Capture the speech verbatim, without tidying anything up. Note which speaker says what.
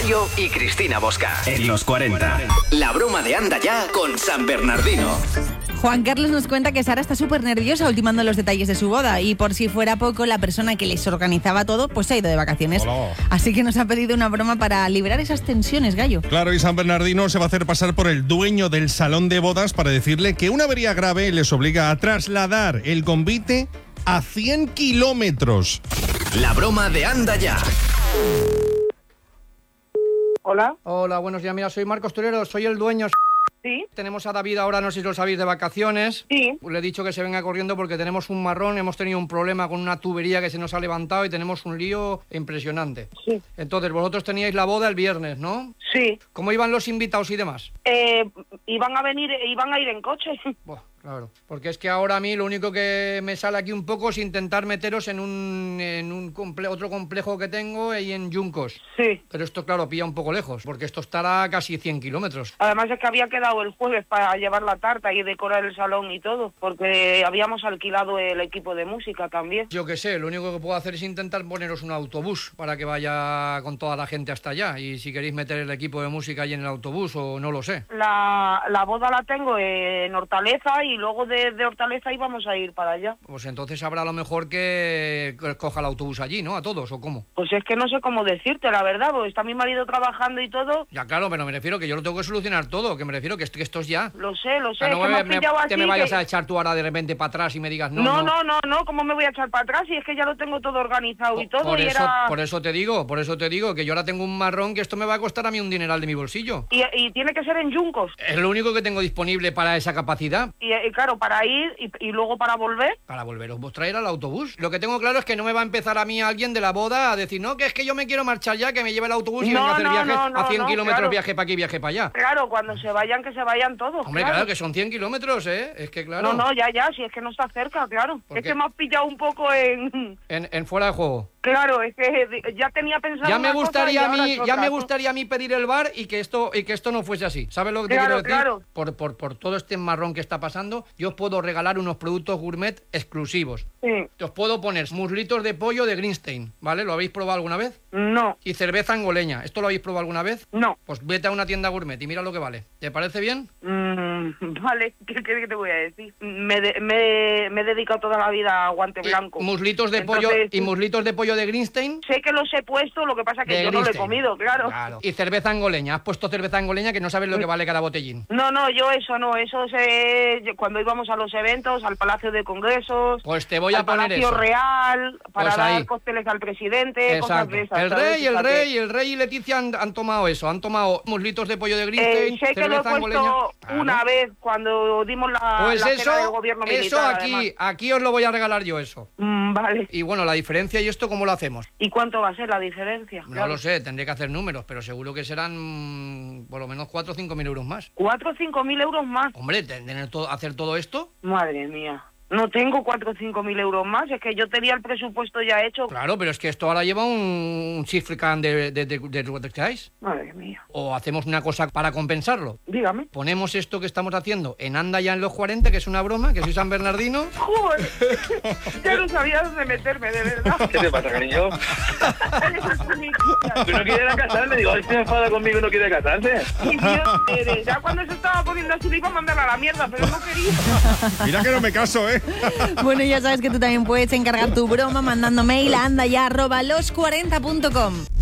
Speaker 1: Gallo y Cristina Bosca. En los cuarenta. La broma de Anda Ya con San Bernardino.
Speaker 2: Juan Carlos nos cuenta que Sara está súper nerviosa ultimando los detalles de su boda y por si fuera poco, la persona que les organizaba todo pues se ha ido de vacaciones.
Speaker 3: Hola.
Speaker 2: Así que nos ha pedido una broma para liberar esas tensiones, Gallo.
Speaker 3: Claro, y San Bernardino se va a hacer pasar por el dueño del salón de bodas para decirle que una avería grave les obliga a trasladar el convite a cien kilómetros.
Speaker 1: La broma de Anda Ya.
Speaker 4: Hola.
Speaker 5: Hola, buenos días. Mira, soy Marcos Torero, soy el dueño.
Speaker 4: Sí.
Speaker 5: Tenemos a David ahora, no sé si lo sabéis, de vacaciones.
Speaker 4: Sí.
Speaker 5: Le he dicho que se venga corriendo porque tenemos un marrón, hemos tenido un problema con una tubería que se nos ha levantado y tenemos un lío impresionante.
Speaker 4: Sí.
Speaker 5: Entonces, vosotros teníais la boda el viernes, ¿no?
Speaker 4: Sí.
Speaker 5: ¿Cómo iban los invitados y demás?
Speaker 4: Eh, iban a venir, iban a ir en coche.
Speaker 5: Buah, claro. Porque es que ahora a mí lo único que me sale aquí un poco es intentar meteros en un, en un comple- otro complejo que tengo ahí en Yuncos.
Speaker 4: Sí.
Speaker 5: Pero esto, claro, pilla un poco lejos, porque esto estará a casi cien kilómetros.
Speaker 4: Además es que había quedado el jueves para llevar la tarta y decorar el salón y todo, porque habíamos alquilado el equipo de música también.
Speaker 5: Yo qué sé, lo único que puedo hacer es intentar poneros un autobús para que vaya con toda la gente hasta allá. Y si queréis meter el equipo de música ahí en el autobús o no lo sé.
Speaker 4: La, la boda la tengo en Hortaleza y luego de, de Hortaleza íbamos a ir para allá.
Speaker 5: Pues entonces habrá a lo mejor que que coja el autobús allí, ¿no? A todos, ¿o cómo?
Speaker 4: Pues es que no sé cómo decirte, la verdad, porque está mi marido trabajando y todo.
Speaker 5: Ya claro, pero me refiero que yo lo tengo que solucionar todo, que me refiero que esto, que esto es ya.
Speaker 4: Lo sé, lo sé.
Speaker 5: O sea, no
Speaker 4: es que
Speaker 5: me,
Speaker 4: me has
Speaker 5: me-
Speaker 4: pillado
Speaker 5: que
Speaker 4: así
Speaker 5: me vayas
Speaker 4: que-
Speaker 5: a echar tú ahora de repente para atrás y me digas no,
Speaker 4: No,
Speaker 5: no.
Speaker 4: no, no, no, ¿cómo me voy a echar para atrás? Si es que ya lo tengo todo organizado y todo
Speaker 5: Por
Speaker 4: y
Speaker 5: eso,
Speaker 4: era...
Speaker 5: por eso te digo, por eso te digo que yo ahora tengo un marrón que esto me va a costar a mí un dineral de mi bolsillo.
Speaker 4: Y, y tiene que ser en Yuncos.
Speaker 5: Es lo único que tengo disponible para esa capacidad.
Speaker 4: Y, y claro, para ir y, y luego para volver.
Speaker 5: Para volveros vos traer al autobús. Lo que tengo claro es que no me va a empezar a mí alguien de la boda a decir, no, que es que yo me quiero marchar ya, que me lleve el autobús y
Speaker 4: No,
Speaker 5: venga a hacer
Speaker 4: no,
Speaker 5: viajes
Speaker 4: no, no,
Speaker 5: a cien
Speaker 4: no,
Speaker 5: kilómetros,
Speaker 4: claro.
Speaker 5: viaje para aquí, viaje para allá.
Speaker 4: Claro, cuando se vayan, que se vayan todos.
Speaker 5: Hombre, claro, que son cien kilómetros, ¿eh? Es que claro.
Speaker 4: No, no, ya, ya, si es que no está cerca, claro.
Speaker 5: ¿Por
Speaker 4: Es
Speaker 5: qué?
Speaker 4: que me has pillado un poco en...
Speaker 5: En, en fuera de juego.
Speaker 4: Claro, es que ya tenía pensado
Speaker 5: Ya me
Speaker 4: una cosa
Speaker 5: gustaría
Speaker 4: y
Speaker 5: a
Speaker 4: ahora
Speaker 5: mí,
Speaker 4: es
Speaker 5: ya
Speaker 4: otra.
Speaker 5: me gustaría a mí pedir el bar y que esto y que esto no fuese así. ¿Sabes lo que te
Speaker 4: Claro,
Speaker 5: quiero decir?
Speaker 4: claro.
Speaker 5: Por, por, por todo este marrón que está pasando, yo os puedo regalar unos productos gourmet exclusivos.
Speaker 4: Sí.
Speaker 5: Os puedo poner muslitos de pollo de Greenstein, ¿vale? ¿Lo habéis probado alguna vez?
Speaker 4: No,
Speaker 5: Y cerveza angoleña. ¿Esto lo habéis probado alguna vez?
Speaker 4: no.
Speaker 5: Pues vete a una tienda gourmet y mira lo que vale. ¿Te parece bien?
Speaker 4: Mm, vale, ¿qué quieres que te voy a decir? Me, de- me, me he dedicado toda la vida a guante
Speaker 5: Y
Speaker 4: blanco.
Speaker 5: muslitos de pollo
Speaker 4: Entonces,
Speaker 5: y muslitos de pollo de Greenstein.
Speaker 4: Sé que los he puesto, lo que pasa es que
Speaker 5: de
Speaker 4: yo no lo he
Speaker 5: Greenstein.
Speaker 4: comido, claro.
Speaker 5: Y cerveza angoleña. Has puesto cerveza angoleña que no sabes lo que vale cada botellín.
Speaker 4: No, no, yo eso no, eso se, yo- cuando íbamos a los eventos, al Palacio de Congresos,
Speaker 5: Pues te voy a
Speaker 4: al
Speaker 5: poner
Speaker 4: Palacio
Speaker 5: eso.
Speaker 4: Real, para
Speaker 5: Pues
Speaker 4: dar
Speaker 5: ahí.
Speaker 4: cócteles al presidente, cosas
Speaker 5: Exacto.
Speaker 4: de esas.
Speaker 5: El
Speaker 4: ¿sabes?
Speaker 5: rey, el
Speaker 4: Fíjate.
Speaker 5: rey, el rey y Leticia han, han tomado eso. Han tomado muslitos de pollo de Greenstein,
Speaker 4: Eh, sé que lo he
Speaker 5: cerveza
Speaker 4: puesto
Speaker 5: angoleña. Claro.
Speaker 4: una vez cuando dimos la,
Speaker 5: Pues
Speaker 4: la
Speaker 5: eso,
Speaker 4: cena del gobierno
Speaker 5: eso
Speaker 4: militar,
Speaker 5: aquí,
Speaker 4: además.
Speaker 5: aquí os lo voy a regalar yo eso.
Speaker 4: Mm, vale.
Speaker 5: Y bueno, la diferencia y esto, ¿cómo lo hacemos?
Speaker 4: ¿Y cuánto va a ser la diferencia?
Speaker 5: No lo sé, tendré que hacer números, pero seguro que serán mm, por lo menos cuatro o cinco mil euros más.
Speaker 4: ¿Cuatro o cinco mil euros más?
Speaker 5: Hombre, tener todo, hacer todo esto,
Speaker 4: Madre mía. No tengo cuatro o cinco mil euros más, es que yo tenía el presupuesto ya hecho.
Speaker 5: claro, pero es que esto ahora lleva un, un cifrican de, de, de, de, de- ¿sabes?
Speaker 4: Madre mía.
Speaker 5: O hacemos una cosa para compensarlo.
Speaker 4: Dígame.
Speaker 5: Ponemos esto que estamos haciendo en Anda Ya en los cuarenta, que es una broma, que soy San Bernardino.
Speaker 4: Joder, ya no sabía dónde meterme, de verdad.
Speaker 6: ¿Qué te pasa, cariño? ¿Tú no quieres casarme? Digo, ¿este se enfada conmigo y no quiere casarse?
Speaker 4: Idiota eres. Ya cuando se estaba poniendo así le iba a mandar a la mierda, pero no quería.
Speaker 3: Mira que no me caso, ¿eh?
Speaker 2: Bueno, ya sabes que tú también puedes encargar tu broma mandando mail a andaya arroba los cuarenta punto com.